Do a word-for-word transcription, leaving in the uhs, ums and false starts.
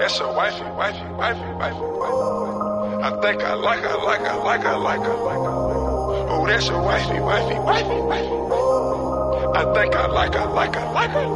That's a wifey, wifey, wifey, wifey, wifey. I think I like her, like her, like her, like her, like her. Oh, that's a wifey, wifey, wifey, wifey. I think I like her, like her, like her.